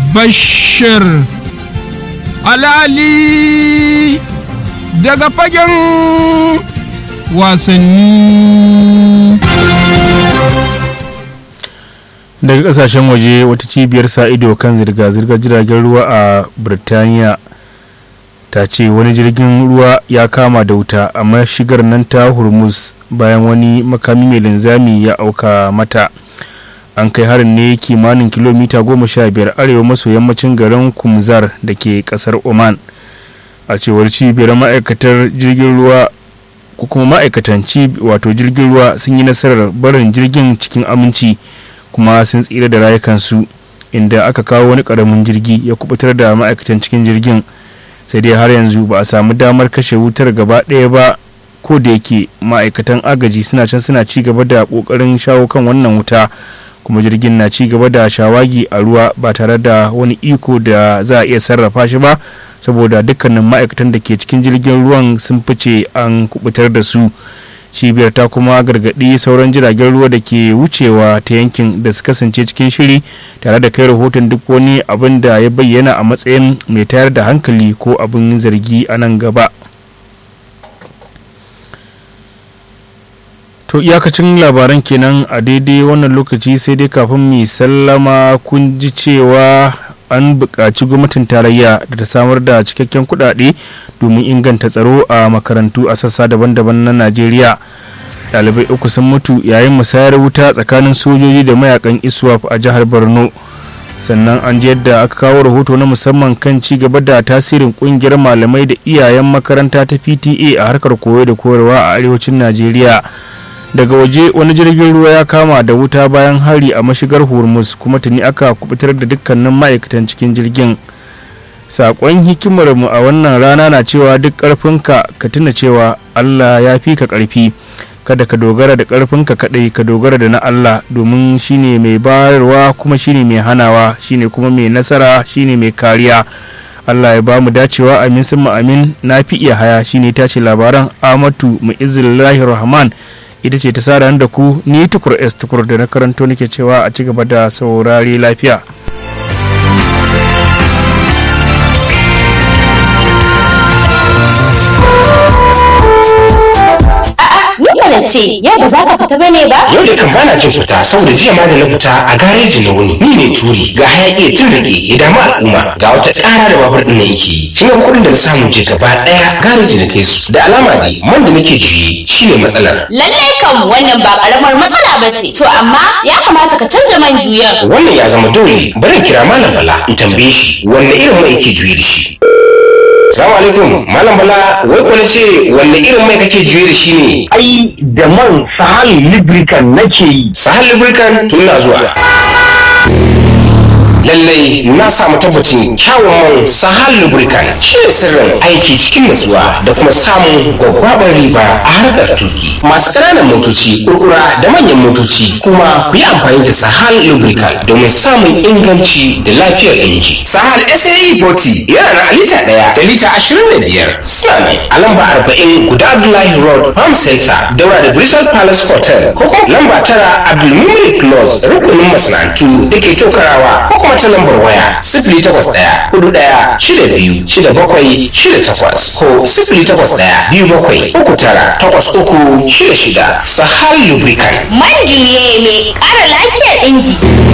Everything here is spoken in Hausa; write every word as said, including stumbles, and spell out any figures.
Bashir Alali daga fagen wasanni. Daga kasashen waje, wata cibiyar sa ido kan zirga-zirgar jiragen ruwa a Birtaniya ta ce wani jirgin ruwa ya kama da wuta a mashigar nan ta Hormuz bayan wani makami mai linzami ya auka mata. An kai harin ne kimanin kilomita goma sha biyar arewa maso yammacin garin Kumzar da ke kasar Oman. A cewar cibiyar, ma'aikatar jirgin ruwa ko kuma ma'aikatan wato jirgin ruwa sun yi nasarar barin jirgin cikin aminci kuma sun tsira da rayukansu, inda aka kawo wani karamin jirgi ya kubutar da ma'aikatan cikin jirgin. Sai dai har yanzu ba a samu damar kashe wutar gaba ɗaya ba, ko da yake ma'aikatan agaji suna can suna ci gaba da ƙoƙarin shawo kan wannan wuta, kuma jirgin na ci gaba da shawagi a ruwa ba tare da wani iko da za a iya sarrafa shi ba, saboda dukkanin ma'aikatan da ke cikin jirgin ruwan sun fice an kubutar da su. Cibiyar ta kuma gargaɗi sauran jiragen ruwa da ke wucewa ta yankin da su kasance cikin shiri tare da kai rahoton duk wani abin da ya bayyana a matsayin mai tayar da hankali ko abin zargi a nan gaba. To iyakacin labaran kenan a daidai wannan lokaci, sai dai kafin mu sallama kun ji cewa an buƙaci gwamnatin tarayya da ta samar da cikakken kuɗaɗe domin inganta tsaro a makarantu a sassa daban-daban na Najeriya. Ɗalibai uku sun mutu yayin musayar wuta tsakanin sojoji da mayakan ISWAP a jihar Borno. Sannan an ji yadda aka kawo rahoto na musamman kan ci gaba da tasirin ƙungiyar malamai da iyayen makaranta ta P T A a harkar koyo da koyarwa a arewacin Najeriya. Daga waje, wani jirgin ruwa ya kama da wuta bayan hari a mashigar Hormuz, kuma tuni aka kubutar da dukkanin ma'aikatan cikin jirgin. Sakon hikimar mu a wannan rana na cewa duk ƙarfinka ka tuna cewa Allah ya fi ka ƙarfi. Kada ka dogara da ƙarfinka kaɗai, ka dogara da na Allah, domin shine mai bayarwa kuma shine mai hanawa, shine kuma mai nasara, shine mai kariya. Allah ya ba mu dacewa, amin summa amin. Na fi iya haya shine tace labaran Amatu Mu'izzillahi Rahman ita ce ta sada da ku, ni Tukur S Tukur da na karanto nake cewa a ci gaba da saurari lafiya. Ni ce yau ba za ka fita bane ba? Yau da kan bana jin fita saboda jiya ma da na fita a gareji na wuni. Ni ne turi ga hayaki ya tunrike ya damu al'umma, ga wata ƙara da babur ɗin na yake. Kin ga kuɗin da na samu je gaba ɗaya gareji na kai su. Da alama dai man da nake juye shine matsalar. Lallai kam wannan ba ƙaramar matsala ba ce. To amma ya kamata ka canza man juyan. Wannan ya zama dole. Bari in kira Malam Bala in tambaye shi wanne irin mai yake juye da shi. Salamu alaikum, Malam Bala, wai ko ce wanne irin mai kake juye da shi ne? Ai da man Sahal Lubricant nake yi. Sahal Lubricant tun na zuwa. Lallai na samu tabbacin kyawun man Sahal Lubricant shi ne sirrin aiki cikin nutsuwa da kuma samun gwaggwabar riba a harkar tuki. Masu ƙananan motoci, kurkura da manyan motoci kuma ku yi amfani da Sahal Lubricant domin samun inganci da lafiyar inji. Sahal S A E forty yana na lita ɗaya da lita ashirin da biyar. Suna ne a lamba arba'in guda Abdullahi Road, Farm Center, daura da Bristol Palace Hotel, ko kuma lamba tara Abdulmumin Close, rukunin masana'antu da ke Tokarawa, ko kuma ta lambar waya sifili takwas ɗaya hudu ɗaya shida biyu shida bakwai shida takwas ko sifili takwas ɗaya biyu bakwai uku tara takwas uku shida shida. Sahal Lubricant, Man juye mai ƙara lafiyar inji.